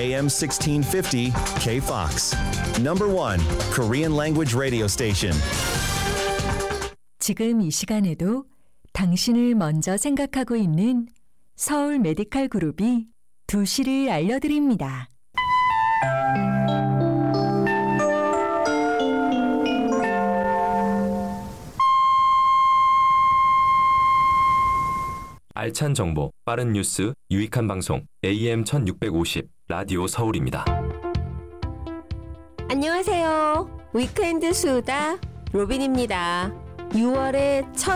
AM 1650 KFOX. Number 1 Korean language radio station. 지금 이 시간에도 당신을 먼저 생각하고 있는 서울 메디칼 그룹이 2시를 알려드립니다. 알찬 정보, 빠른 뉴스, 유익한 방송 AM 1650 라디오 서울입니다. 안녕하세요. 위크엔드 수다 로빈입니다. 6월의 첫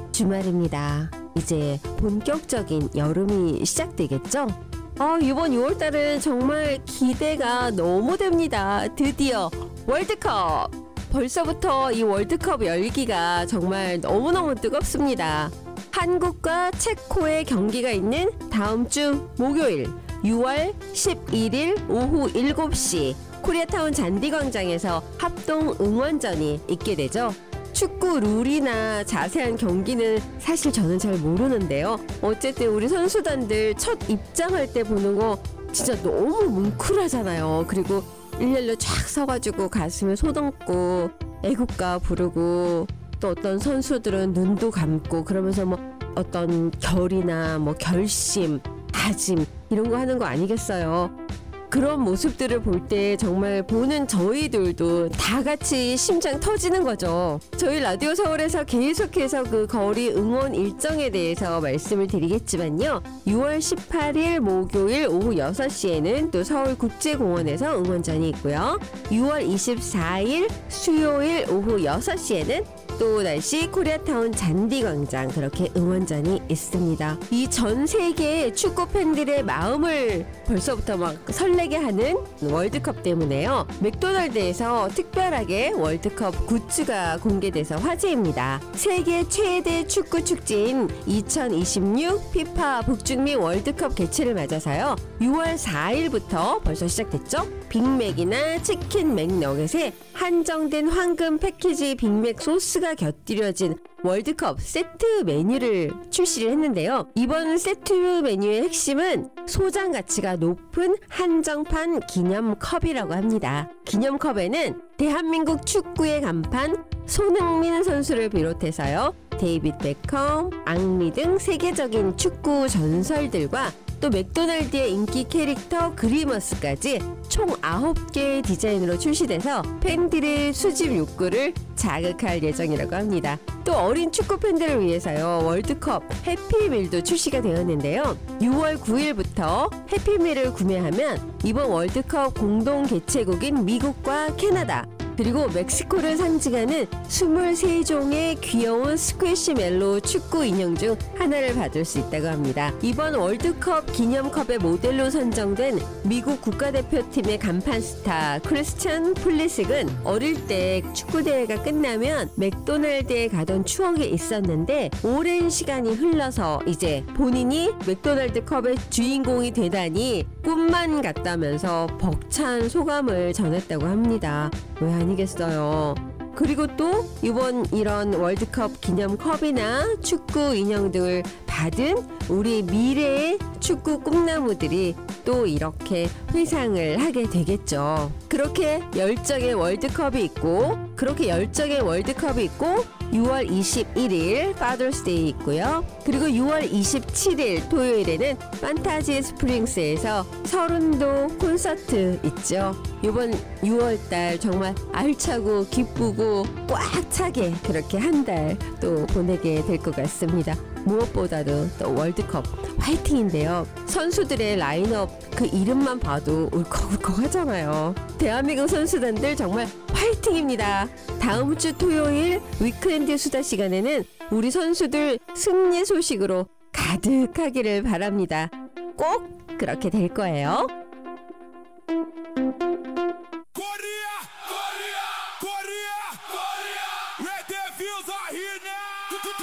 주말입니다. 이제 본격적인 여름이 시작되겠죠? 이번 6월달은 정말 기대가 너무 됩니다. 드디어 월드컵! 벌써부터 이 월드컵 열기가 정말 너무너무 뜨겁습니다. 한국과 체코의 경기가 있는 다음 주 목요일 6월 11일 오후 7시 코리아타운 잔디광장에서 합동 응원전이 있게 되죠. 축구 룰이나 자세한 경기는 사실 저는 잘 모르는데요. 어쨌든 우리 선수단들 첫 입장할 때 보는 거 진짜 너무 뭉클하잖아요. 그리고 일렬로 쫙 서가지고 가슴에 손얹고 애국가 부르고 또 어떤 선수들은 눈도 감고 그러면서 뭐 어떤 결이나 뭐 결심, 다짐 이런 거 하는 거 아니겠어요? 그런 모습들을 볼 때 정말 보는 저희들도 다 같이 심장 터지는 거죠. 저희 라디오 서울에서 계속해서 그 거리 응원 일정에 대해서 말씀을 드리겠지만요. 6월 18일 목요일 오후 6시에는 또 서울국제공원에서 응원전이 있고요. 6월 24일 수요일 오후 6시에는 또 다시 코리아타운 잔디광장 그렇게 응원전이 있습니다. 이 전 세계의 축구 팬들의 마음을 벌써부터 막 설레게 하는 월드컵 때문에요. 맥도날드에서 특별하게 월드컵 굿즈가 공개돼서 화제입니다. 세계 최대 축구 축제인 2026 피파 북중미 월드컵 개최를 맞아서요. 6월 4일부터 벌써 시작됐죠? 빅맥이나 치킨 맥너겟에 한정된 황금 패키지 빅맥 소스가 곁들여진 월드컵 세트 메뉴를 출시를 했는데요. 이번 세트 메뉴의 핵심은 소장 가치가 높은 한정판 기념컵이라고 합니다. 기념컵에는 대한민국 축구의 간판 손흥민 선수를 비롯해서요. 데이빗 베컴, 앙리 등 세계적인 축구 전설들과 또 맥도날드의 인기 캐릭터 그리머스까지 총 9개의 디자인으로 출시돼서 팬들의 수집 욕구를 자극할 예정이라고 합니다. 또 어린 축구 팬들을 위해서요. 월드컵 해피밀도 출시가 되었는데요. 6월 9일부터 해피밀을 구매하면 이번 월드컵 공동 개최국인 미국과 캐나다 그리고 멕시코를 상징하는 23종의 귀여운 스퀴시멜로 축구 인형 중 하나를 받을 수 있다고 합니다. 이번 월드컵 기념컵의 모델로 선정된 미국 국가대표팀의 간판 스타 크리스찬 풀리식은 어릴 때 축구대회가 끝나면 맥도날드에 가던 추억이 있었는데 오랜 시간이 흘러서 이제 본인이 맥도날드 컵의 주인공이 되다니 꿈만 같다면서 벅찬 소감을 전했다고 합니다. 왜 아니겠어요. 그리고 또 이번 이런 월드컵 기념컵이나 축구 인형 등을 받은 우리 미래의 축구 꿈나무들이 또 이렇게 회상을 하게 되겠죠. 그렇게 열정의 월드컵이 있고 6월 21일 파더스데이 있고요. 그리고 6월 27일 토요일에는 판타지 스프링스에서 서른도 콘서트 있죠. 이번 6월달 정말 알차고 기쁘고 꽉 차게 그렇게 한 달 또 보내게 될 것 같습니다. 무엇보다도 또 월드컵 화이팅인데요. 선수들의 라인업 그 이름만 봐도 울컥울컥 하잖아요. 대한민국 선수단들 정말 화이팅입니다. 다음 주 토요일 위크엔드 수다 시간에는 우리 선수들 승리 소식으로 가득하기를 바랍니다. 꼭 그렇게 될 거예요.